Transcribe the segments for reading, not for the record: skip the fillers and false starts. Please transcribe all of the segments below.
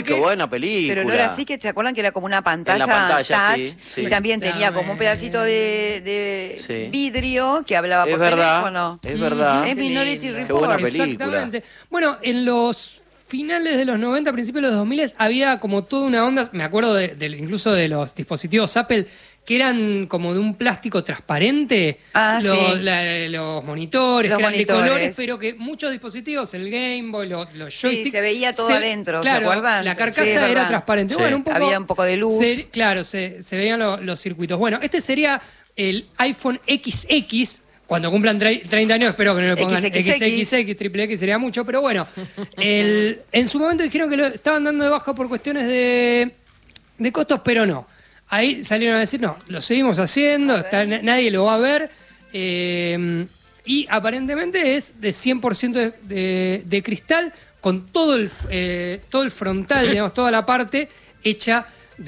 qué buena película. Pero no era así, que ¿se acuerdan que era como una pantalla, En la pantalla, touch? sí, sí. Y también tenía como un pedacito de Sí. vidrio que hablaba por teléfono. Es verdad. Es Minority lindo. Report. Qué buena película. Exactamente. Bueno, en los finales de los 90, principios de los 2000 había como toda una onda, me acuerdo incluso de los dispositivos Apple, que eran como de un plástico transparente, los monitores, Los que eran monitores. de colores, pero que muchos dispositivos, el Game Boy, los joysticks... Sí, se veía todo adentro, claro, ¿se acuerdan? la Sí, carcasa es era verdad. transparente. Sí. Bueno, un poco, Había un poco de luz. Claro, se veían los circuitos. Bueno, este sería el iPhone XX. Cuando cumplan 30 años, espero que no le pongan XXX, triple X sería mucho, pero bueno. En su momento dijeron que lo estaban dando de baja por cuestiones de costos, pero no. Ahí salieron a decir, no, lo seguimos haciendo, nadie lo va a ver. Y aparentemente es de 100% de cristal, con todo el frontal, digamos, toda la parte hecha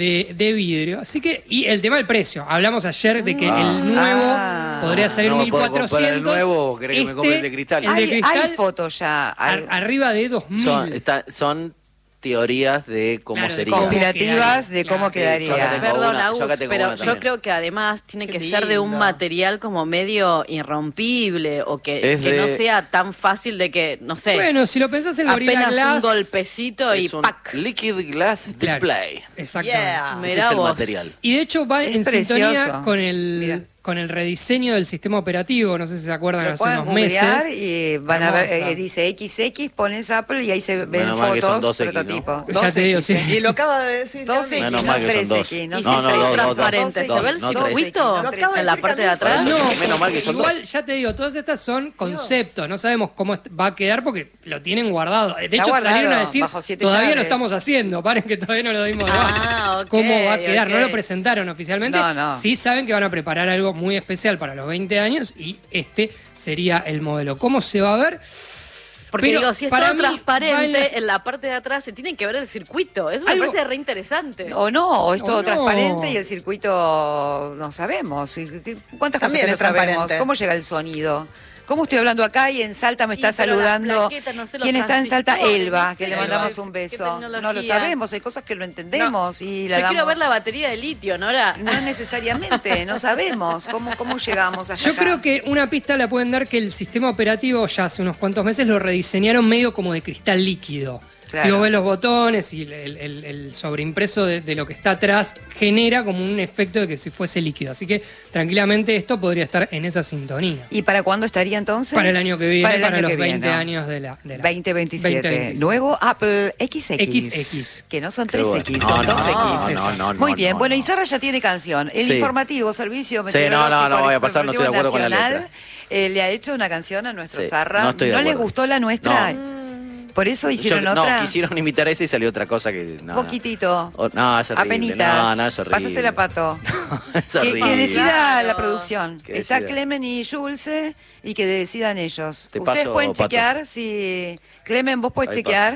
de vidrio. Así que, y el tema del precio. Hablamos ayer de que el nuevo podría salir No, 1.400. el nuevo, ¿querés que me compre el de cristal? El de cristal, Hay fotos ya. arriba de 2.000. Son teorías de cómo Claro, de sería. Conspirativas de Claro, cómo sí, quedaría. yo acá tengo Perdón, una, Agus, yo acá tengo pero una yo también. creo que además tiene Qué que ser de un lindo. material como medio irrompible o que Es no de- sea tan fácil de que, no sé, Bueno, si lo pensás en Gorilla apenas Glass... un golpecito y Es un ¡pac! liquid glass Claro, display. exactamente. Yeah. Ese Mirá es el vos. material. Y de hecho va Es en sintonía precioso. Mira. con el rediseño del sistema operativo. No sé si se acuerdan, Lo hace pueden unos googlear meses. y van a ver, Hermosa. dice XX, pones Apple y ahí se ven Menos mal que son fotos, 2X, ¿no? prototipos. Ya te digo, sí. Y lo acaba de decir. 2X, Menos no mal que son 3X. dos. Y No, si no, está dos, transparente, dos, ¿se ve el no, tres. circuito Lo acaba de en la decir parte de Camila. atrás? No, Menos mal que son igual dos. ya te digo, todas estas son conceptos, no sabemos cómo va a quedar porque lo tienen guardado. De hecho, guardado, salieron a decir, bajo 7 todavía lo llaves. estamos haciendo, paren que todavía no lo dimos de baja. Ok, ¿Cómo va a quedar? No ok. lo presentaron oficialmente. No. Sí saben que van a preparar algo muy especial para los 20 años y este sería el modelo. ¿Cómo se va a ver? Porque Pero digo, si es para todo mí transparente, va en la parte de atrás se tiene que ver el circuito. Eso me Algo- parece re interesante. O no, o es todo no. transparente y el circuito no sabemos. ¿Cuántas cosas También que no es transparente. sabemos? ¿Cómo llega el sonido? ¿Cómo estoy hablando acá y en Salta me está Y, pero las saludando? plaquetas, no sé, los ¿Quién está en Salta? transistores, Elba, no que sé, le mandamos qué un beso. tecnología. No lo sabemos, hay cosas que lo entendemos y la Yo quiero damos- ver la batería de litio, Nora. No necesariamente, no sabemos cómo llegamos hasta Yo acá. creo que una pista la pueden dar que el sistema operativo ya hace unos cuantos meses lo rediseñaron medio como de cristal líquido. Claro. Si vos ves los botones y el sobreimpreso de lo que está atrás, genera como un efecto de que si fuese líquido. Así que tranquilamente esto podría estar en esa sintonía. ¿Y para cuándo estaría entonces? Para el año que viene, el para año los que 20 viene. años de la 2027. 2027. Nuevo Apple XX. XX. Que no son Qué 3X, bueno. son No, 2X. no, Muy no, bien. no, Bueno, no. y Sara ya tiene canción. El Sí. informativo, servicio Sí, no, meteorológico voy a pasar, no estoy de acuerdo con la nacional, letra. le ha hecho una canción a nuestro Sí, Sarra. no estoy de les acuerdo. gustó la nuestra? Por eso hicieron otra. No, quisieron imitar ese y salió otra cosa que... No, Poquitito. No, es horrible. Apenitas. No, es horrible. Pásasela, Pato. Es Que horrible. decida Claro. la producción. Que Está decida. Clemen y Julce y que decidan ellos. Te Ustedes paso, pueden Pato. chequear si... Clemen, vos podés Ahí chequear.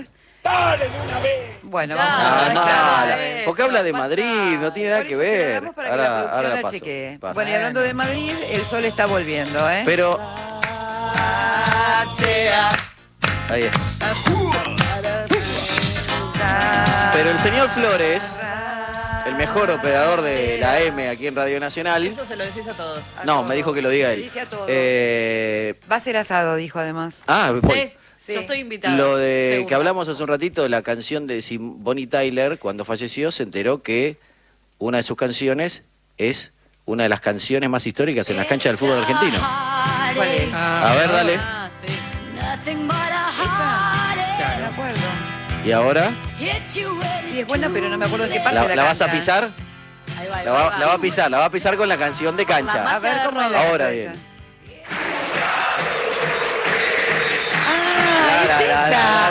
Bueno, vamos Claro, a ver. Ah, claro, mala. eso, Porque habla de pasa. Madrid, no tiene nada Por que eso se la ver. damos para que la producción la paso, chequee. paso. Bueno, y hablando de Madrid, el sol está volviendo, ¿eh? Pero... Ahí es. Pero el señor Flores, el mejor operador de la M aquí en Radio Nacional... Eso se lo decís a todos. No, me dijo que lo diga Le él. dice a todos. Ah, Va a ser asado, dijo además. voy. Sí. Yo estoy invitada. Lo de seguro. que hablamos hace un ratito de la canción de Bonnie Tyler, cuando falleció, se enteró que una de sus canciones es una de las canciones más históricas en las canchas del fútbol argentino. ¿Cuál es? A ver, dale. Ah, sí. No me acuerdo. ¿Y ahora? Sí, es buena, pero no me acuerdo en qué parte ¿La la vas a canta. pisar? Ahí va, ahí La va, va, ahí va. la va a pisar con la canción de cancha. A ver cómo es la Ahora canta bien. ella. Ah, es esa.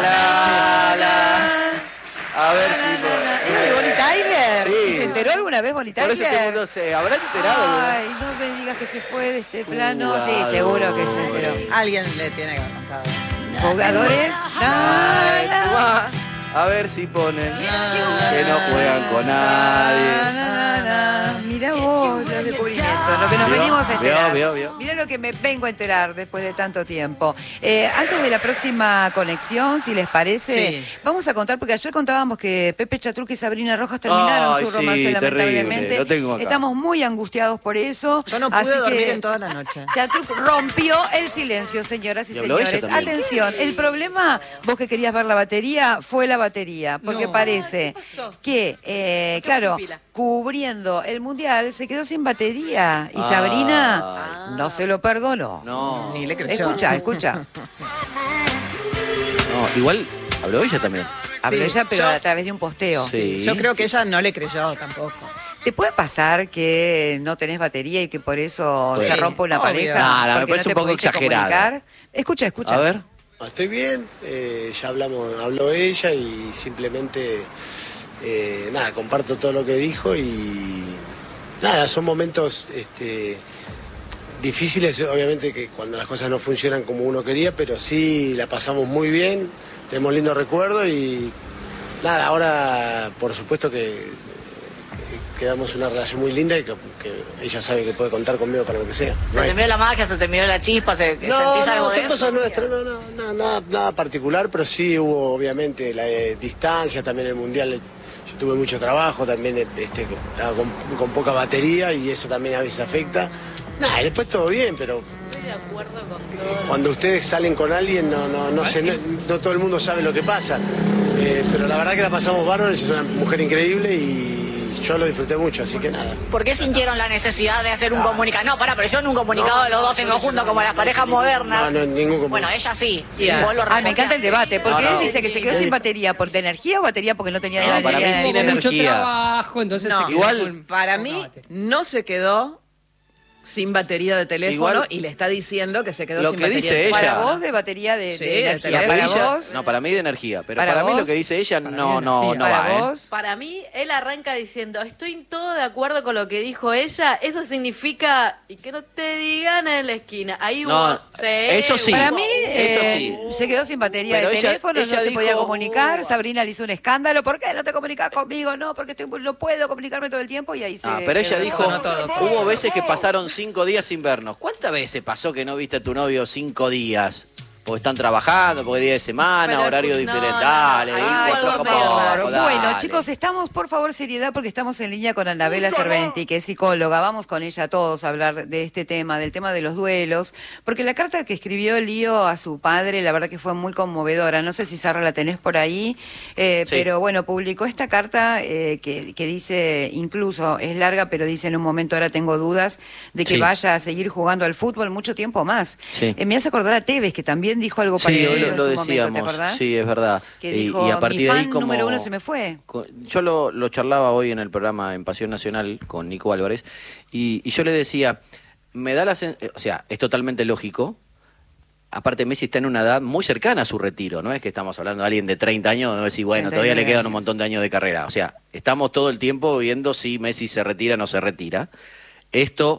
A ver ¿Es de si... Bonnie Tyler? Sí. ¿Y se enteró alguna vez Bonnie Por eso todo el Tyler? mundo se habrá enterado. Ay, no me digas que se fue de este plano. Sí, Jugador. seguro que se enteró. Alguien le tiene que haber contado. Jugadores. A ver si ponen que no juegan con nadie. Mirá vos los descubrimientos, lo que nos venimos a enterar. Vio. Mirá lo que me vengo a enterar después de tanto tiempo. Antes de la próxima conexión, si les parece, vamos a contar, porque ayer contábamos que Pepe Chatruc y Sabrina Rojas terminaron su romance, lamentablemente. Lo tengo acá. Estamos muy angustiados por eso. Yo no pude dormir en toda la noche. Chatruc rompió el silencio, señoras y Y habló ella señores. también. Atención, el problema, vos que querías ver la batería, fue la batería, porque No. parece ¿Qué pasó? que, Estamos claro, sin pila. cubriendo el mundial se quedó sin batería y Ay. Sabrina no se lo perdonó. No. Ni le creyó. Escucha. No, igual habló ella también. Habló Sí, ella, pero yo- a través de un posteo. Sí. Yo creo que ella no le creyó tampoco. ¿Te puede pasar que no tenés batería y que por eso Sí, se rompa una obvio. pareja? No, me porque parece te un poco pudiste exagerado. comunicar? Escucha. A ver. Estoy bien, ya habló ella y simplemente, nada, comparto todo lo que dijo y nada, son momentos difíciles, obviamente que cuando las cosas no funcionan como uno quería, pero sí la pasamos muy bien, tenemos lindos recuerdos y nada, ahora por supuesto que quedamos una relación muy linda y que ella sabe que puede contar conmigo para lo que sea. Se terminó la magia, se terminó la chispa, ¿sentís algo de son eso? cosas nuestras, nada particular, pero sí hubo obviamente la distancia, también el mundial, yo tuve mucho trabajo, también estaba con poca batería y eso también a veces afecta. Nada, después todo bien, pero Estoy de acuerdo con todo. cuando ustedes salen con alguien no todo el mundo sabe lo que pasa. Pero la verdad que la pasamos bárbaro, es una mujer increíble y yo lo disfruté mucho, así que nada. ¿Por qué sintieron la necesidad de hacer un comunicado? No, pero hicieron un comunicado de los dos en conjunto como las parejas modernas. No, ningún compromiso. Bueno, ella sí. Yeah. Vos lo Me encanta el debate, porque No, no. él dice que se quedó sin batería, ¿por de energía o batería porque no tenía No, para batería? mí sin Con mucho energía. trabajo, entonces No, se quedó igual, con Para poca mí, batería. no se quedó sin batería de teléfono Igual- y le está diciendo que se quedó Lo sin que batería dice de ella- Para vos de batería de Sí, energía, de para ella- vos, no, para mí de energía, pero ¿Para para mí vos? lo que dice ella Para no mí energía. no para va, vos. Para mí, él arranca diciendo, estoy todo de acuerdo con lo que dijo ella, eso significa, y que no te digan en la esquina. Ahí No, hubo... eso sí. Para mí Eso sí. se quedó sin batería Pero de ella- teléfono, ella no se dijo- podía comunicar, Sabrina le hizo un escándalo, ¿por qué no te comunicas conmigo? No, porque no puedo comunicarme todo el tiempo y ahí se... Pero ella quedó. dijo, No todo. hubo veces que pasaron 5 días sin vernos. ¿Cuántas veces pasó que no viste a tu novio 5 días? Porque están trabajando, porque es día de semana, Pero, horario no, diferente. no, Dale, ahí hijo, hubo algo por feo. favor, dale. Bueno, chicos, estamos, por favor, seriedad, porque estamos en línea con Anabela Cerventi, que es psicóloga. Vamos con ella todos a hablar de este tema, del tema de los duelos, porque la carta que escribió Lío a su padre, la verdad que fue muy conmovedora. No sé si, Sarra, la tenés por ahí, pero bueno, publicó esta carta que dice, incluso, es larga, pero dice en un momento, ahora tengo dudas de que Sí. vaya a seguir jugando al fútbol mucho tiempo más. Sí. Me hace acordar a Tevez, que también dijo algo Sí, parecido hoy lo en su momento, ¿te decíamos. acordás? Sí, es verdad. Que dijo, y a partir mi de fan ahí como... número uno se me fue. Yo lo charlaba hoy en el programa en Pasión Nacional con Nico Álvarez y yo le decía, me da o sea, es totalmente lógico. Aparte, Messi está en una edad muy cercana a su retiro, no es que estamos hablando de alguien de 30 años, no es decir, bueno, todavía le 39 quedan un años. montón de años de carrera. O sea, estamos todo el tiempo viendo si Messi se retira o no se retira. Esto,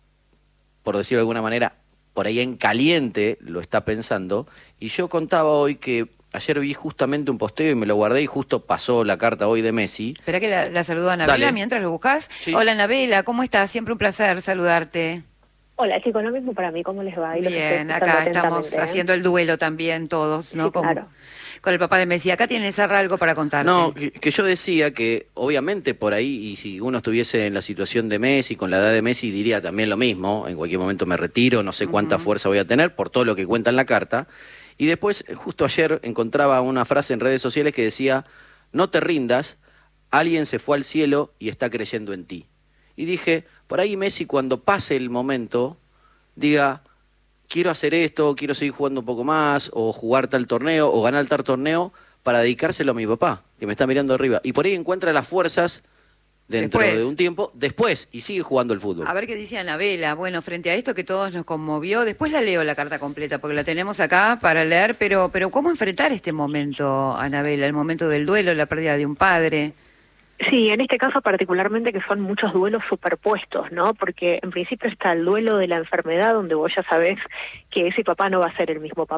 por decirlo de alguna manera, por ahí en caliente lo está pensando. Y yo contaba hoy que ayer vi justamente un posteo y me lo guardé y justo pasó la carta hoy de Messi. Espera que la saludo a Anabela Dale. mientras lo buscas. Sí. Hola Anabela, ¿cómo estás? Siempre un placer saludarte. Hola chicos, lo mismo para mí, ¿cómo les va? Y los estoy Bien, escuchando acá estamos atentamente, ¿eh? haciendo el duelo también todos, ¿no? Sí, claro. Con el papá de Messi. Acá tienes, Sarra, algo para contarte. No, que yo decía que obviamente por ahí, y si uno estuviese en la situación de Messi, con la edad de Messi, diría también lo mismo, en cualquier momento me retiro, no sé cuánta fuerza voy a tener, por todo lo que cuenta en la carta. Y después, justo ayer, encontraba una frase en redes sociales que decía, no te rindas, alguien se fue al cielo y está creyendo en ti. Y dije, por ahí Messi cuando pase el momento, diga, quiero hacer esto, quiero seguir jugando un poco más, o jugar tal torneo, o ganar tal torneo, para dedicárselo a mi papá, que me está mirando arriba. Y por ahí encuentra las fuerzas dentro Después. de un tiempo, después, y sigue jugando el fútbol. A ver qué dice Anabela. Bueno, frente a esto que todos nos conmovió, después la leo la carta completa, porque la tenemos acá para leer, pero ¿cómo enfrentar este momento, Anabela? El momento del duelo, la pérdida de un padre. Sí, en este caso particularmente que son muchos duelos superpuestos, ¿no? Porque en principio está el duelo de la enfermedad, donde vos ya sabés que ese papá no va a ser el mismo papá,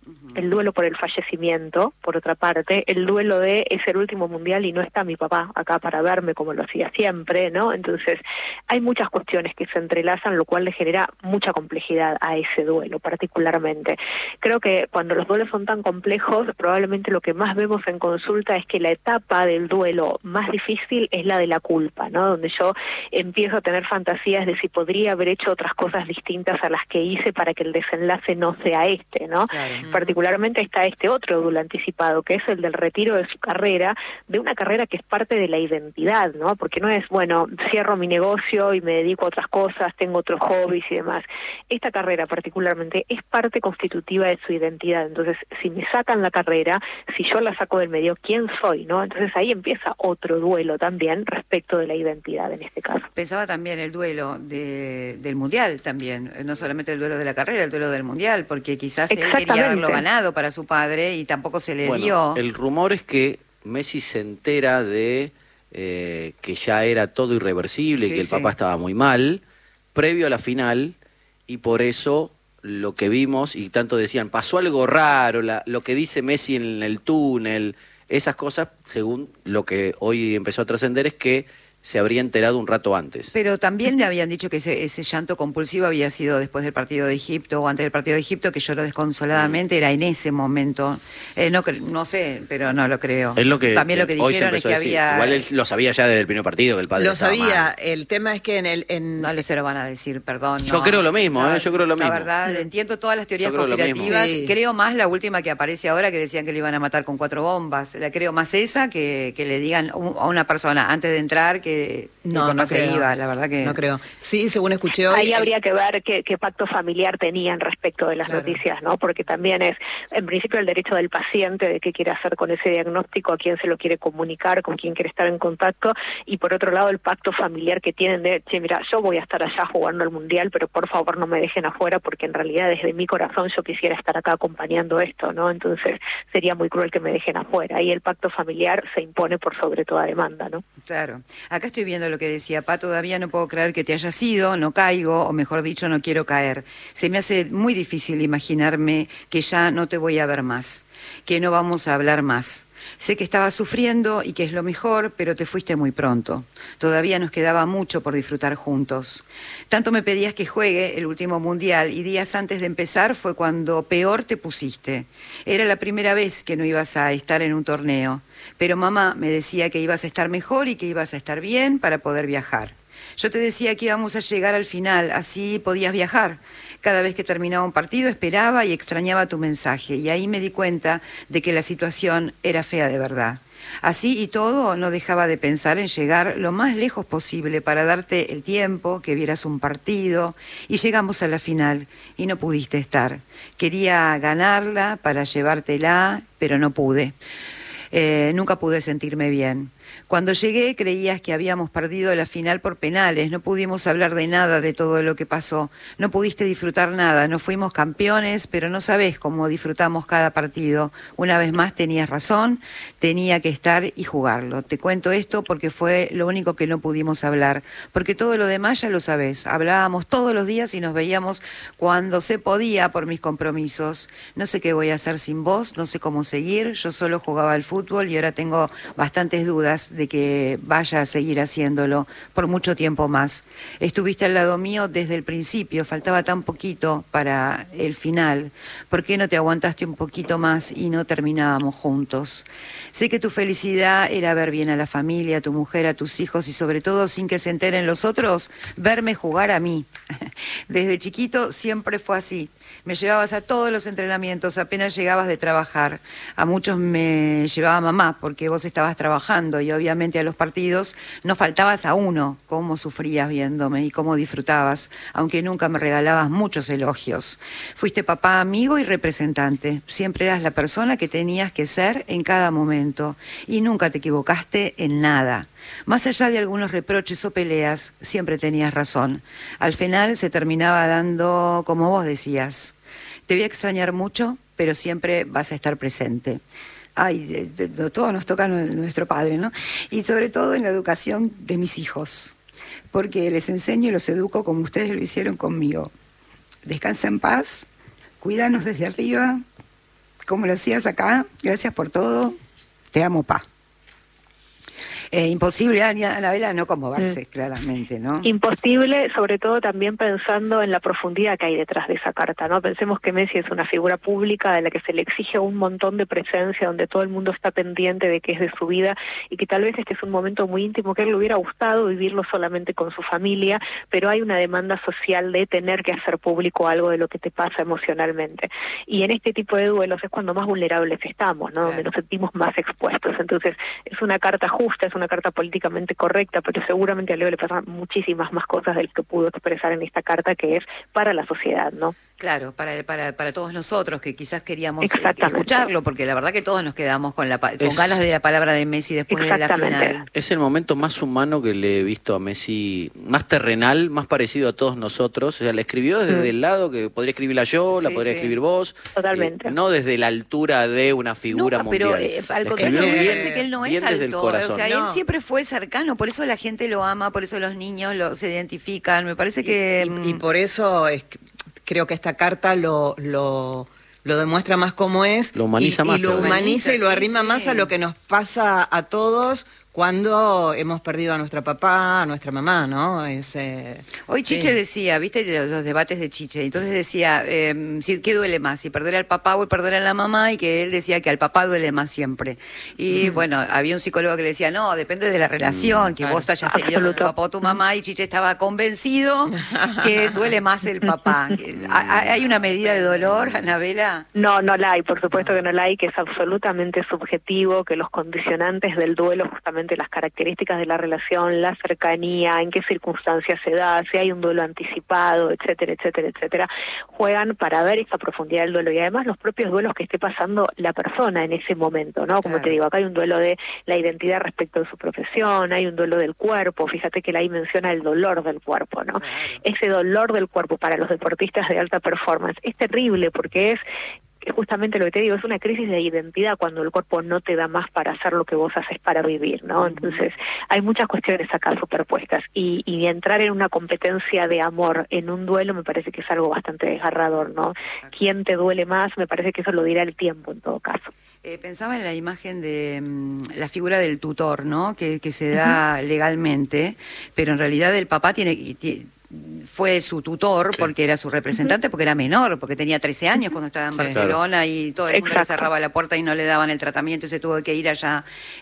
el duelo por el fallecimiento, por otra parte, el duelo de es el último mundial y no está mi papá acá para verme como lo hacía siempre, ¿no? Entonces, hay muchas cuestiones que se entrelazan, lo cual le genera mucha complejidad a ese duelo particularmente. Creo que cuando los duelos son tan complejos, probablemente lo que más vemos en consulta es que la etapa del duelo más difícil es la de la culpa, ¿no? Donde yo empiezo a tener fantasías de si podría haber hecho otras cosas distintas a las que hice para que el desenlace no sea este, ¿no? Claro. Particularmente está este otro duelo anticipado, que es el del retiro de su carrera, de una carrera que es parte de la identidad, ¿no? Porque no es, bueno, cierro mi negocio y me dedico a otras cosas, tengo otros hobbies y demás. Esta carrera particularmente es parte constitutiva de su identidad. Entonces, si me sacan la carrera, si yo la saco del medio, ¿quién soy, no? Entonces ahí empieza otro duelo también respecto de la identidad en este caso. Pensaba también el duelo del Mundial también, no solamente el duelo de la carrera, el duelo del Mundial, porque quizás él quería haberlo ganado para su padre y tampoco se le dio. El rumor es que Messi se entera de que ya era todo irreversible y que el papá estaba muy mal, previo a la final, y por eso lo que vimos, y tanto decían, pasó algo raro, lo que dice Messi en el túnel, esas cosas, según lo que hoy empezó a trascender, es que se habría enterado un rato antes. Pero también le habían dicho que ese llanto compulsivo había sido después del partido de Egipto o antes del partido de Egipto, que lloró desconsoladamente, era en ese momento. No sé, pero no lo creo. Es lo que también lo que dijeron es que había... Igual él lo sabía ya desde el primer partido, que el padre lo estaba sabía, mal. el tema es que No le se lo van a decir, perdón. Yo creo lo mismo, yo creo lo mismo. La verdad, entiendo todas las teorías Yo creo lo conspirativas. mismo. Sí. Creo más la última que aparece ahora, que decían que lo iban a matar con 4 bombas. La creo más esa que le digan a una persona antes de entrar que No se creo. iba, la verdad que... No creo. Sí, según escuché hoy... Ahí habría que ver qué pacto familiar tenían respecto de las noticias, ¿no? Porque también es, en principio, el derecho del paciente de qué quiere hacer con ese diagnóstico, a quién se lo quiere comunicar, con quién quiere estar en contacto, y por otro lado el pacto familiar que tienen de, che, mira, yo voy a estar allá jugando al Mundial, pero por favor no me dejen afuera, porque en realidad desde mi corazón yo quisiera estar acá acompañando esto, ¿no? Entonces sería muy cruel que me dejen afuera. Ahí el pacto familiar se impone por sobre toda demanda, ¿no? Claro. Acá estoy viendo lo que decía Pa, todavía no puedo creer que te hayas ido, no caigo, o mejor dicho, no quiero caer. Se me hace muy difícil imaginarme que ya no te voy a ver más, que no vamos a hablar más. Sé que estabas sufriendo y que es lo mejor, pero te fuiste muy pronto. Todavía nos quedaba mucho por disfrutar juntos. Tanto me pedías que juegue el último mundial y días antes de empezar fue cuando peor te pusiste. Era la primera vez que no ibas a estar en un torneo, pero mamá me decía que ibas a estar mejor y que ibas a estar bien para poder viajar. Yo te decía que íbamos a llegar al final, así podías viajar. Cada vez que terminaba un partido esperaba y extrañaba tu mensaje, y ahí me di cuenta de que la situación era fea de verdad. Así y todo, no dejaba de pensar en llegar lo más lejos posible para darte el tiempo, que vieras un partido, y llegamos a la final, y no pudiste estar. Quería ganarla para llevártela, pero no pude. Nunca pude sentirme bien. Cuando llegué creías que habíamos perdido la final por penales, no pudimos hablar de nada de todo lo que pasó, no pudiste disfrutar nada, no fuimos campeones, pero no sabés cómo disfrutamos cada partido. Una vez más tenías razón, tenía que estar y jugarlo. Te cuento esto porque fue lo único que no pudimos hablar, porque todo lo demás ya lo sabés. Hablábamos todos los días y nos veíamos cuando se podía por mis compromisos. No sé qué voy a hacer sin vos, no sé cómo seguir, yo solo jugaba al fútbol y ahora tengo bastantes dudas de que vaya a seguir haciéndolo por mucho tiempo más. Estuviste al lado mío desde el principio, faltaba tan poquito para el final. ¿Por qué no te aguantaste un poquito más y no terminábamos juntos? Sé que tu felicidad era ver bien a la familia, a tu mujer, a tus hijos y sobre todo, sin que se enteren los otros, verme jugar a mí. Desde chiquito siempre fue así. Me llevabas a todos los entrenamientos, apenas llegabas de trabajar. A muchos me llevaba mamá porque vos estabas trabajando y obviamente a los partidos no faltabas a uno. Cómo sufrías viéndome y cómo disfrutabas, aunque nunca me regalabas muchos elogios. Fuiste papá, amigo y representante. Siempre eras la persona que tenías que ser en cada momento y nunca te equivocaste en nada. Más allá de algunos reproches o peleas, siempre tenías razón. Al final se terminaba dando como vos decías. Te voy a extrañar mucho, pero siempre vas a estar presente. Ay, todo nos toca a nuestro padre, ¿no? Y sobre todo en la educación de mis hijos, porque les enseño y los educo como ustedes lo hicieron conmigo. Descansa en paz, cuídanos desde arriba, como lo hacías acá, gracias por todo, te amo, pa. Imposible, Anabela, no conmoverse, claramente, ¿no? Imposible, sobre todo también pensando en la profundidad que hay detrás de esa carta, ¿no? Pensemos que Messi es una figura pública de la que se le exige un montón de presencia, donde todo el mundo está pendiente de qué es de su vida, y que tal vez este es un momento muy íntimo que a él le hubiera gustado vivirlo solamente con su familia, pero hay una demanda social de tener que hacer público algo de lo que te pasa emocionalmente. Y en este tipo de duelos es cuando más vulnerables estamos, ¿no? Donde nos sentimos más expuestos. Entonces, es una carta justa, es una carta políticamente correcta, pero seguramente a Leo le pasan muchísimas más cosas de las que pudo expresar en esta carta, que es para la sociedad, ¿no? Claro, para todos nosotros que quizás queríamos escucharlo, porque la verdad que todos nos quedamos con ganas de la palabra de Messi después de la final. Es el momento más humano que le he visto a Messi, más terrenal, más parecido a todos nosotros. O sea, la escribió desde el lado que podría escribirla yo, la podría escribir vos. Totalmente. No desde la altura de una figura mundial. Pero al contrario, me parece que él no es alto. O sea, él siempre fue cercano, por eso la gente lo ama, por eso los niños se identifican. Me parece que... Y por eso creo que esta carta lo demuestra más como es. Lo humaniza más. Y lo humaniza y lo arrima más a lo que nos pasa a todos cuando hemos perdido a nuestra papá, a nuestra mamá, ¿no? Hoy Chiche decía, ¿viste los debates de Chiche? Entonces decía, ¿qué duele más? Si perder al papá o perder a la mamá, y que él decía que al papá duele más siempre. Y bueno, había un psicólogo que le decía, no, depende de la relación, que vos hayas tenido con tu papá o tu mamá, y Chiche estaba convencido que duele más el papá. ¿Hay una medida de dolor, Anabela? No, no la hay, por supuesto que no la hay, que es absolutamente subjetivo, que los condicionantes del duelo, justamente las características de la relación, la cercanía, en qué circunstancias se da, si hay un duelo anticipado, etcétera, etcétera, etcétera, juegan para ver esa profundidad del duelo, y además los propios duelos que esté pasando la persona en ese momento, ¿no? Como te digo, acá hay un duelo de la identidad respecto de su profesión, hay un duelo del cuerpo, fíjate que él ahí menciona el dolor del cuerpo, ¿no? Ese dolor del cuerpo para los deportistas de alta performance es terrible, porque es justamente lo que te digo, es una crisis de identidad cuando el cuerpo no te da más para hacer lo que vos haces para vivir, ¿no? Entonces, hay muchas cuestiones acá superpuestas, y entrar en una competencia de amor en un duelo me parece que es algo bastante desgarrador, ¿no? ¿Quién te duele más? Me parece que eso lo dirá el tiempo en todo caso. Pensaba en la imagen de la figura del tutor, ¿no? Que se da legalmente, pero en realidad el papá fue su tutor porque era su representante, porque era menor, porque tenía 13 años cuando estaba en Barcelona, y todo el mundo le cerraba la puerta y no le daban el tratamiento y se tuvo que ir allá.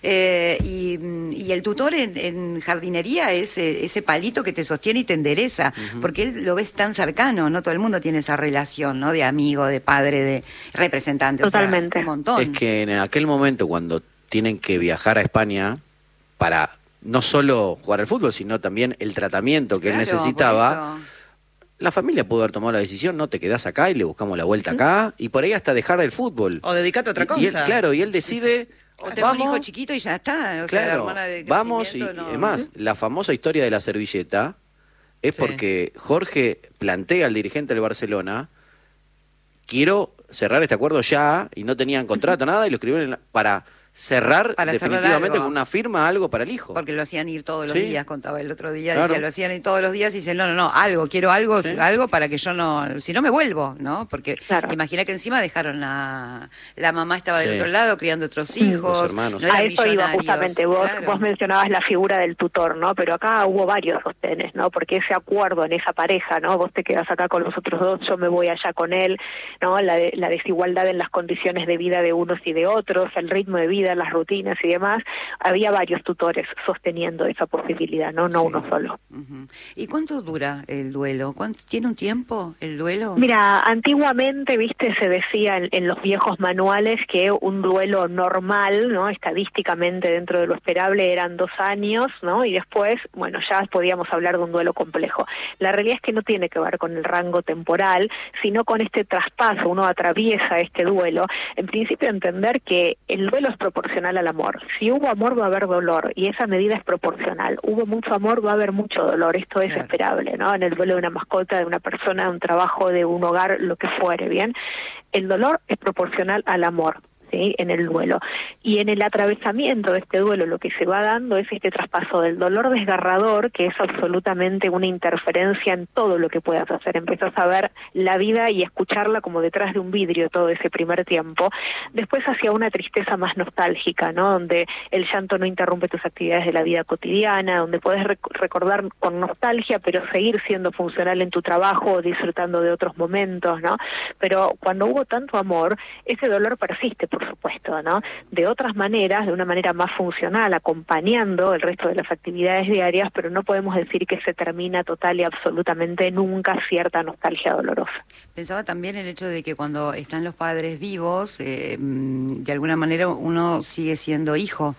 Y el tutor en jardinería es ese palito que te sostiene y te endereza, porque él lo ves tan cercano, no todo el mundo tiene esa relación, ¿no? De amigo, de padre, de representante. Totalmente. O sea, un montón. Es que en aquel momento, cuando tienen que viajar a España para no solo jugar al fútbol, sino también el tratamiento que él necesitaba, la familia pudo haber tomado la decisión, no, te quedás acá y le buscamos la vuelta acá, y por ahí hasta dejar el fútbol. O dedicate a otra cosa. Y él decide... O tengo un hijo chiquito y ya está. O sea, la hermana de vamos, y además, la famosa historia de la servilleta es porque Jorge plantea al dirigente del Barcelona, quiero cerrar este acuerdo ya, y no tenían contrato, nada, y lo escribieron para cerrar definitivamente con una firma algo para el hijo. Porque lo hacían ir todos los días, contaba el otro día, decía, lo hacían ir todos los días, y dice, no, quiero algo para que yo no, si no me vuelvo, ¿no? Porque imagina que encima dejaron la mamá estaba del otro lado criando otros hijos, los hermanos. No eran a eso iba justamente, vos mencionabas la figura del tutor, ¿no? Pero acá hubo varios sostenes, ¿no? Porque ese acuerdo en esa pareja, ¿no? Vos te quedás acá con los otros dos, yo me voy allá con él, ¿no? La desigualdad en las condiciones de vida de unos y de otros, el ritmo de vida, las rutinas y demás, había varios tutores sosteniendo esa posibilidad, no uno solo. ¿Y cuánto dura el duelo? ¿Tiene un tiempo el duelo? Mira, antiguamente, viste, se decía en los viejos manuales que un duelo normal, ¿no? Estadísticamente dentro de lo esperable eran 2 años, ¿no? Y después, bueno, ya podíamos hablar de un duelo complejo. La realidad es que no tiene que ver con el rango temporal, sino con este traspaso, uno atraviesa este duelo. En principio, entender que el duelo es proporcional al amor. Si hubo amor, va a haber dolor, y esa medida es proporcional. Hubo mucho amor, va a haber mucho dolor. Esto es esperable, ¿no? En el duelo de una mascota, de una persona, de un trabajo, de un hogar, lo que fuere, ¿bien? El dolor es proporcional al amor. ¿sí? En el duelo. Y en el atravesamiento de este duelo lo que se va dando es este traspaso del dolor desgarrador, que es absolutamente una interferencia en todo lo que puedas hacer. Empezás a ver la vida y escucharla como detrás de un vidrio todo ese primer tiempo. Después hacia una tristeza más nostálgica, ¿no? Donde el llanto no interrumpe tus actividades de la vida cotidiana, donde podés recordar con nostalgia, pero seguir siendo funcional en tu trabajo o disfrutando de otros momentos, ¿no? Pero cuando hubo tanto amor, ese dolor persiste, por supuesto, ¿no? De otras maneras, de una manera más funcional, acompañando el resto de las actividades diarias, pero no podemos decir que se termina total y absolutamente nunca cierta nostalgia dolorosa. Pensaba también el hecho de que cuando están los padres vivos, de alguna manera uno sigue siendo hijo.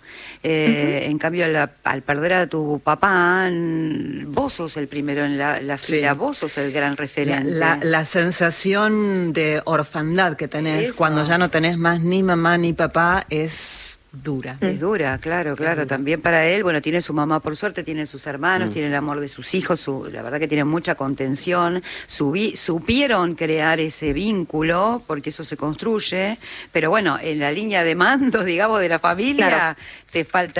En cambio, al perder a tu papá, vos sos el primero en la fila, vos sos el gran referente. La sensación de orfandad que tenés cuando ya no tenés más ni mamá ni papá es dura. Es dura, claro. También para él, bueno, tiene su mamá por suerte, tiene sus hermanos, tiene el amor de sus hijos, la verdad que tiene mucha contención, supieron crear ese vínculo, porque eso se construye, pero bueno, en la línea de mando, digamos, de la familia, te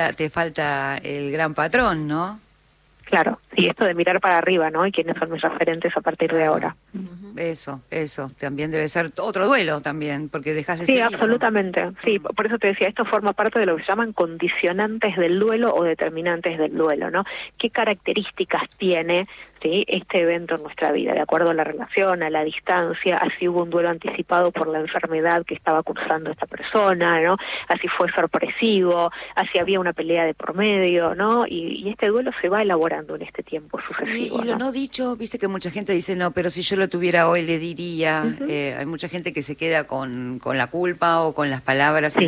falta el gran patrón, ¿no? Claro, y esto de mirar para arriba, ¿no? Y quiénes son mis referentes a partir de ahora. Eso, también debe ser otro duelo también, porque dejas de ser hijo. Absolutamente, sí, por eso te decía, esto forma parte de lo que se llaman condicionantes del duelo o determinantes del duelo, ¿no? ¿Qué características tiene, sí, este evento en nuestra vida? De acuerdo a la relación, a la distancia, así hubo un duelo anticipado por la enfermedad que estaba cursando esta persona, ¿no? Así fue sorpresivo, así había una pelea de por medio, ¿no? Y este duelo se va elaborando en este tiempo sucesivo. Y lo no dicho, viste que mucha gente dice, no, pero si yo lo tuviera hoy le diría. Hay mucha gente que se queda con la culpa o con las palabras. Sí.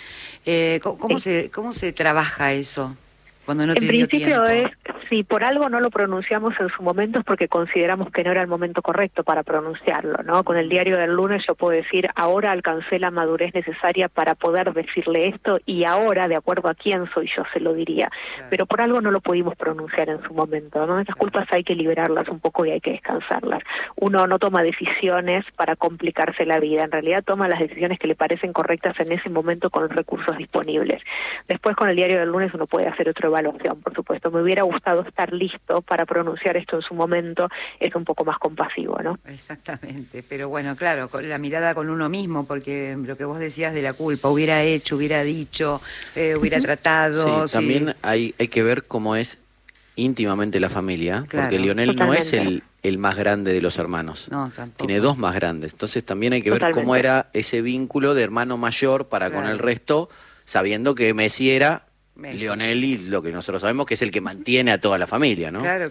¿Cómo se trabaja eso? Cuando no en te dio principio tiempo. Si por algo no lo pronunciamos en su momento es porque consideramos que no era el momento correcto para pronunciarlo, ¿no? Con el diario del lunes yo puedo decir, ahora alcancé la madurez necesaria para poder decirle esto y ahora, de acuerdo a quién soy yo, se lo diría. Claro. Pero por algo no lo pudimos pronunciar en su momento, ¿no? Esas culpas hay que liberarlas un poco y hay que descansarlas. Uno no toma decisiones para complicarse la vida, en realidad toma las decisiones que le parecen correctas en ese momento con los recursos disponibles. Después con el diario del lunes uno puede hacer otra evaluación, por supuesto. Me hubiera gustado estar listo para pronunciar esto en su momento, es un poco más compasivo, ¿no? Exactamente, pero bueno, claro, con la mirada con uno mismo, porque lo que vos decías de la culpa, hubiera hecho, hubiera dicho, hubiera tratado. Sí, también hay que ver cómo es íntimamente la familia, claro, porque Lionel totalmente. no es el más grande de los hermanos. No, tampoco. Tiene dos más grandes, entonces también hay que ver Totalmente. cómo era ese vínculo de hermano mayor para con el resto, sabiendo que Messi era Lionel y lo que nosotros sabemos que es el que mantiene a toda la familia, ¿no? Claro.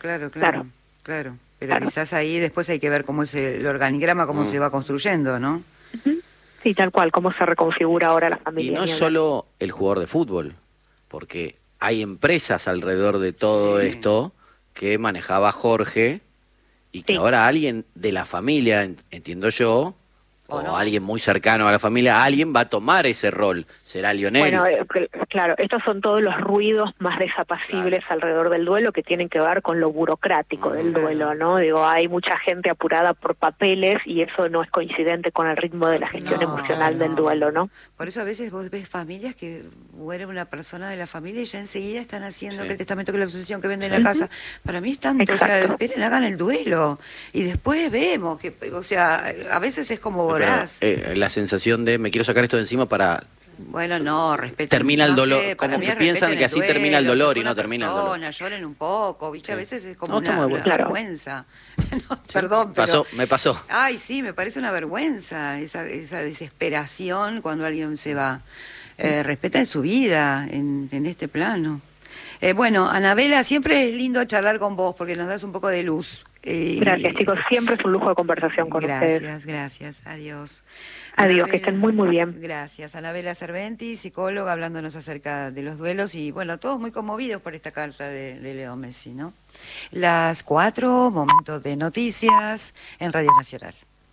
Pero quizás ahí después hay que ver cómo es el organigrama, cómo se va construyendo, ¿no? Sí, tal cual, cómo se reconfigura ahora la familia. Y no solo el jugador de fútbol, porque hay empresas alrededor de todo esto que manejaba Jorge y que ahora alguien de la familia, entiendo yo, o alguien muy cercano a la familia, alguien va a tomar ese rol. ¿Será Lionel? Bueno, claro, estos son todos los ruidos más desapacibles alrededor del duelo que tienen que ver con lo burocrático del duelo, ¿no? Digo, hay mucha gente apurada por papeles y eso no es coincidente con el ritmo de la gestión emocional del duelo, ¿no? Por eso a veces vos ves familias que muere una persona de la familia y ya enseguida están haciendo que el testamento, que la sucesión, que venden la casa. Para mí es tanto, o sea, esperen, hagan el duelo y después vemos que, o sea, a veces es como voraz. La sensación de me quiero sacar esto de encima para... Bueno, no, respeto. Termina el dolor, sé, como que piensan que así termina el dolor y no termina el dolor. Lloren un poco, ¿viste? A veces es como una vergüenza. Perdón, pero... Me pasó. Ay, sí, me parece una vergüenza esa desesperación cuando alguien se va. Respeten su vida en este plano. Bueno, Anabela, siempre es lindo charlar con vos porque nos das un poco de luz. Gracias, chicos. Siempre es un lujo de conversación con ustedes. Gracias. Adiós. Adiós, Anabela, que estén muy, muy bien. Gracias. Anabela Cerventi, psicóloga, hablándonos acerca de los duelos y, bueno, todos muy conmovidos por esta carta de Leo Messi, ¿no? Las 4, momento de noticias en Radio Nacional.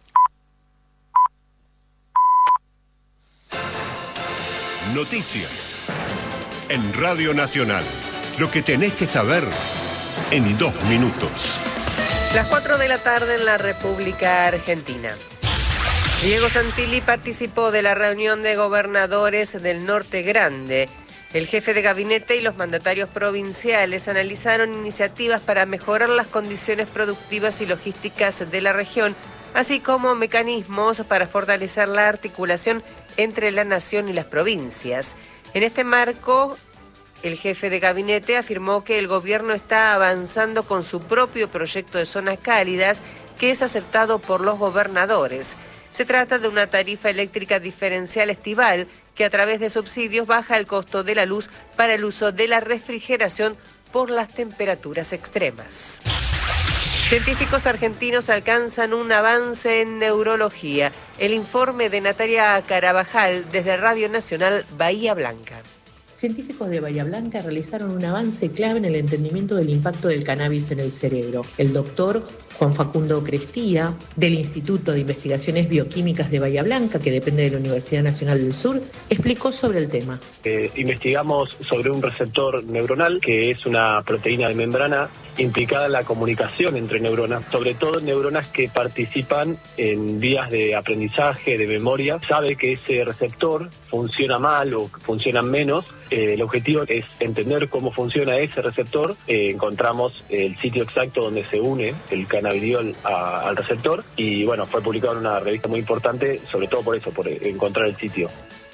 Noticias en Radio Nacional. Lo que tenés que saber en 2 minutos. Las 4 de la tarde en la República Argentina. Diego Santilli participó de la reunión de gobernadores del Norte Grande. El jefe de gabinete y los mandatarios provinciales analizaron iniciativas para mejorar las condiciones productivas y logísticas de la región, así como mecanismos para fortalecer la articulación entre la nación y las provincias. En este marco, el jefe de gabinete afirmó que el gobierno está avanzando con su propio proyecto de zonas cálidas, que es aceptado por los gobernadores. Se trata de una tarifa eléctrica diferencial estival que a través de subsidios baja el costo de la luz para el uso de la refrigeración por las temperaturas extremas. Científicos argentinos alcanzan un avance en neurología. El informe de Natalia Carabajal desde Radio Nacional Bahía Blanca. Científicos de Bahía Blanca realizaron un avance clave en el entendimiento del impacto del cannabis en el cerebro. El doctor Juan Facundo Crestía, del Instituto de Investigaciones Bioquímicas de Bahía Blanca, que depende de la Universidad Nacional del Sur, explicó sobre el tema. Investigamos sobre un receptor neuronal, que es una proteína de membrana implicada en la comunicación entre neuronas, sobre todo neuronas que participan en vías de aprendizaje, de memoria. Sabe que ese receptor funciona mal o funciona menos. El objetivo es entender cómo funciona ese receptor. Encontramos el sitio exacto donde se une el cannabidiol al receptor y bueno, fue publicado en una revista muy importante, sobre todo por eso, por encontrar el sitio.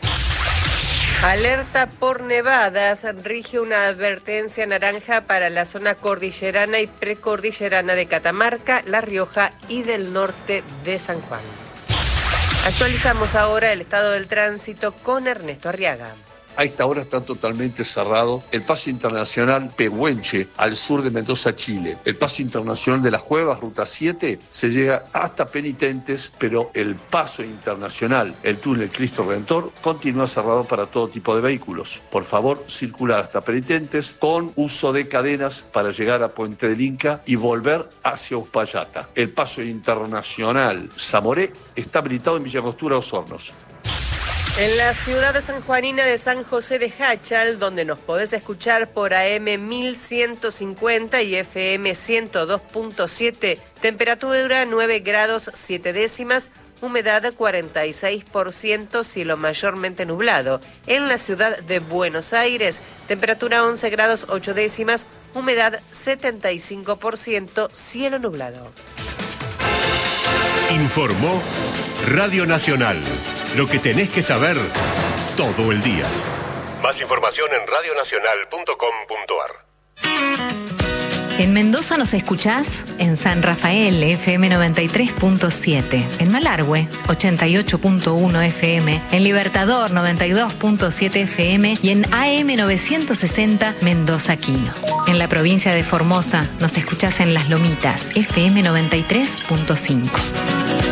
Alerta por nevadas, rige una advertencia naranja para la zona cordillerana y precordillerana de Catamarca, La Rioja y del norte de San Juan. Actualizamos ahora el estado del tránsito con Ernesto Arriaga. A esta hora está totalmente cerrado el paso internacional Pehuenche, al sur de Mendoza, Chile. El paso internacional de las Cuevas, ruta 7, se llega hasta Penitentes, pero el paso internacional, el túnel Cristo Redentor, continúa cerrado para todo tipo de vehículos. Por favor, circular hasta Penitentes con uso de cadenas para llegar a Puente del Inca y volver hacia Uspallata. El paso internacional Zamoré está habilitado en Villa Angostura, Osornos. En la ciudad de sanjuanina de San José de Jáchal, donde nos podés escuchar por AM 1150 y FM 102.7, temperatura 9 grados 7 décimas, humedad 46%, cielo mayormente nublado. En la ciudad de Buenos Aires, temperatura 11 grados 8 décimas, humedad 75%, cielo nublado. Informó Radio Nacional. Lo que tenés que saber todo el día. Más información en radionacional.com.ar. En Mendoza nos escuchás en San Rafael, FM 93.7, en Malargüe, 88.1 FM, en Libertador, 92.7 FM y en AM 960 Mendoza Quino. En la provincia de Formosa nos escuchás en Las Lomitas, FM 93.5.